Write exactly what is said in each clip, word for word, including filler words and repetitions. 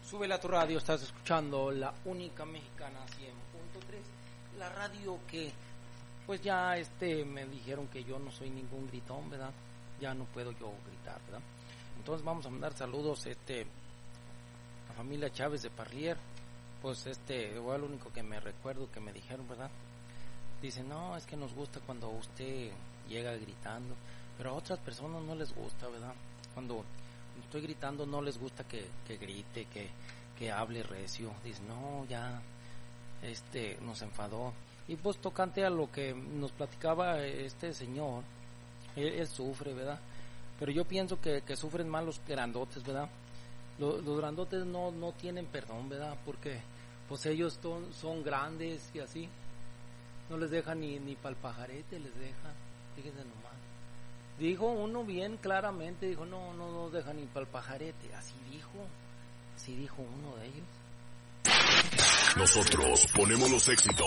Súbele a tu radio, estás escuchando la única mexicana cien punto tres, la radio que pues ya este me dijeron que yo no soy ningún gritón, ¿verdad? Ya no puedo yo gritar, ¿verdad? Entonces vamos a mandar saludos este a familia Chávez de Parlier. Pues este igual lo único que me recuerdo que me dijeron, ¿verdad? Dicen, "No, es que nos gusta cuando usted llega gritando", pero a otras personas no les gusta, ¿verdad? Cuando estoy gritando no les gusta que, que grite, que, que hable recio. Dice, no, ya este nos enfadó. Y pues tocante a lo que nos platicaba este señor, él, él sufre, ¿verdad? Pero yo pienso que, que sufren más los grandotes, ¿verdad? Los, los grandotes no, no tienen perdón, ¿verdad? Porque pues ellos son, son grandes y así. No les deja ni, ni pa'l pajarete, les deja. Fíjense nomás. Dijo uno bien claramente, dijo, no, no nos deja ni pa'l pajarete. Así dijo, así dijo uno de ellos. Nosotros ponemos los éxitos.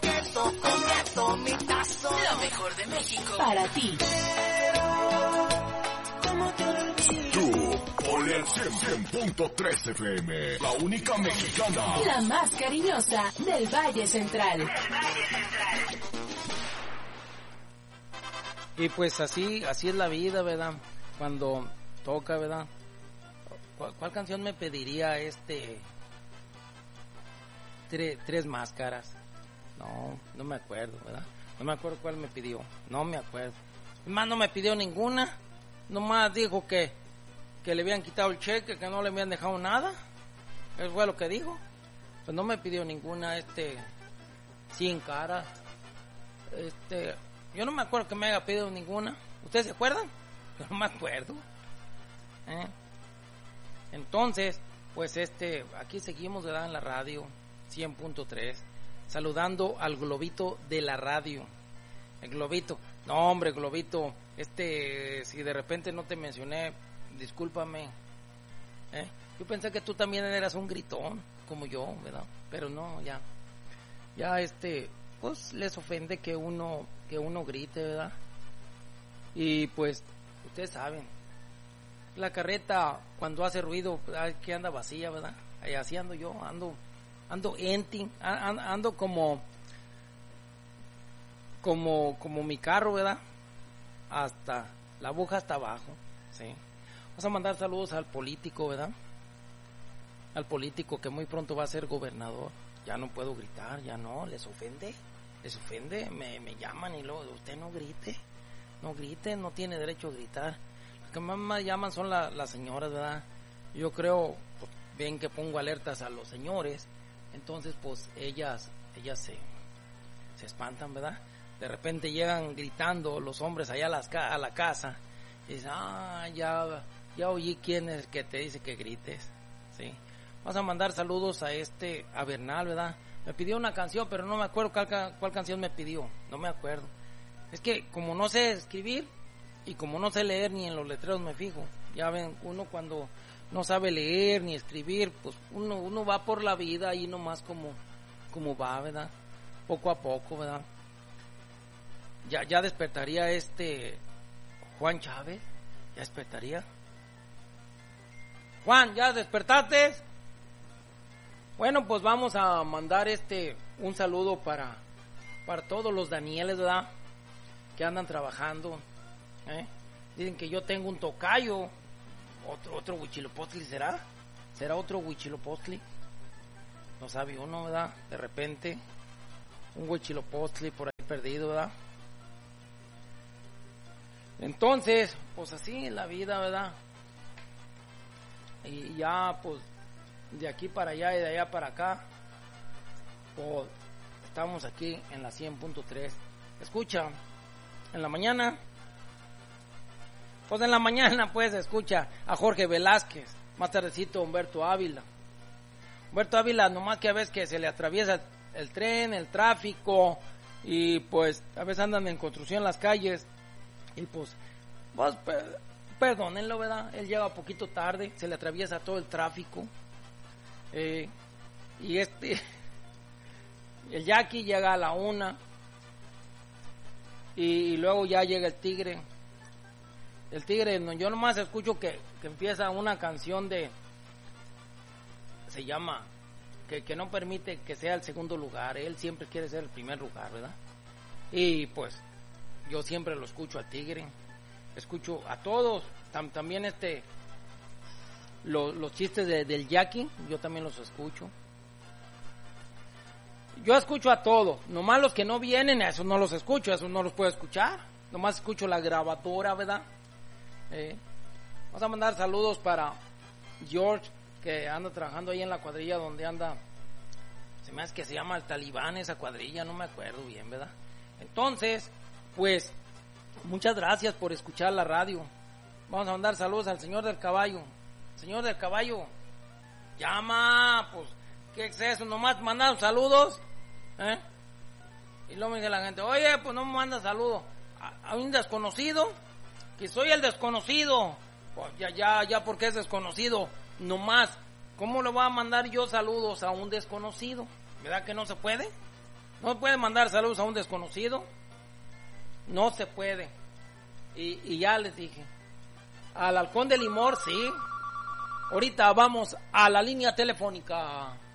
Lo mejor de México para ti. Tú, ponle al cien punto tres F M, la única mexicana, la más cariñosa del Valle Central. Y pues así, así es la vida, ¿verdad? Cuando toca, ¿verdad? ¿Cuál, cuál canción me pediría este? Tre, tres máscaras. No, no me acuerdo, ¿verdad? No me acuerdo cuál me pidió. No me acuerdo. Más no me pidió ninguna. Nomás dijo que, que le habían quitado el cheque, que no le habían dejado nada. Eso fue lo que dijo. Pues no me pidió ninguna, este, cien caras. Este, yo no me acuerdo que me haya pedido ninguna. ¿Ustedes se acuerdan? Yo no me acuerdo. ¿Eh? Entonces, pues este, aquí seguimos, ¿verdad? En la radio cien punto tres, saludando al globito de la radio. El globito. No, hombre, globito, este, si de repente no te mencioné, discúlpame. ¿Eh? Yo pensé que tú también eras un gritón, como yo, ¿verdad? Pero no, ya. Ya, este, pues les ofende que uno, que uno grite, ¿verdad? Y pues, ustedes saben, la carreta cuando hace ruido, que anda vacía, ¿verdad? Ahí así ando yo, ando, ando empty, ando como... como como mi carro, ¿verdad? Hasta la aguja hasta abajo, ¿sí? Vamos a mandar saludos al político, ¿verdad? Al político que muy pronto va a ser gobernador. Ya no puedo gritar, ya no, les ofende, les ofende, me, me llaman y luego, usted no grite, no grite, no tiene derecho a gritar. Los que más me llaman son la, las señoras, ¿verdad? Yo creo, pues, ven que pongo alertas a los señores, entonces pues ellas, ellas se, se espantan, ¿verdad? De repente llegan gritando los hombres allá a, las, a la casa y dicen, ah, ya, ya oí quién es que te dice que grites, ¿sí? Vamos a mandar saludos a este, a Bernal, ¿verdad? Me pidió una canción, pero no me acuerdo cuál, cuál canción me pidió, no me acuerdo. Es que como no sé escribir y como no sé leer ni en los letreros me fijo, ya ven, uno cuando no sabe leer ni escribir, pues uno, uno va por la vida ahí nomás como, como va, ¿verdad? Poco a poco, ¿verdad? Ya, ya despertaría este Juan Chávez, ya despertaría. Juan, ¿ya despertaste? Bueno, pues vamos a mandar este un saludo para para todos los Danieles, ¿verdad? Que andan trabajando, ¿eh? Dicen que yo tengo un tocayo, otro otro Huichilopostli, ¿será? ¿Será otro Huichilopostli? No sabe uno, ¿verdad? De repente un Huichilopostli por ahí perdido, ¿verdad? Entonces, pues así es la vida, ¿verdad? Y ya, pues, de aquí para allá y de allá para acá, pues, estamos aquí en la cien punto tres. Escucha, en la mañana, pues en la mañana, pues, escucha a Jorge Velázquez, más tardecito Humberto Ávila. Humberto Ávila, nomás que a veces que se le atraviesa el tren, el tráfico, y pues, a veces andan en construcción las calles. Y pues, pues per, perdónenlo, ¿verdad? Él llega poquito tarde, se le atraviesa todo el tráfico. Eh, y este, el Jackie llega a la una. Y, y luego ya llega el Tigre. El Tigre, no, yo nomás escucho que, que empieza una canción de se llama, que, que no permite que sea el segundo lugar, él siempre quiere ser el primer lugar, ¿verdad? Y pues yo siempre lo escucho al Tigre, escucho a todos, tam, también este, lo, los chistes de, del Jackie, yo también los escucho. Yo escucho a todos, nomás los que no vienen, a esos no los escucho, a esos no los puedo escuchar, nomás escucho la grabadora, ¿verdad? Eh, vamos a mandar saludos para George, que anda trabajando ahí en la cuadrilla donde anda, se me hace que se llama el Talibán esa cuadrilla, no me acuerdo bien, ¿verdad? Entonces, pues, muchas gracias por escuchar la radio. Vamos a mandar saludos al señor del caballo. Señor del caballo, llama, pues, ¿qué es eso? Nomás mandar saludos, ¿eh? Y luego me dice la gente, oye, pues no me manda saludos a, a un desconocido, que soy el desconocido. Pues ya, ya, ya, porque es desconocido, nomás, ¿cómo le voy a mandar yo saludos a un desconocido? ¿Verdad que no se puede? ¿No se puede mandar saludos a un desconocido? No se puede. Y, y ya les dije, al halcón de Limor, sí. Ahorita vamos a la línea telefónica.